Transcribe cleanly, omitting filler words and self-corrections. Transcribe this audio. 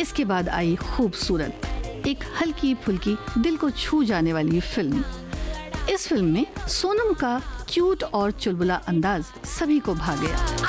इसके बाद आई खूबसूरत, एक हल्की फुल्की दिल को छू जाने वाली फिल्म। इस फिल्म में सोनम का क्यूट और चुलबुला अंदाज सभी को भा गया।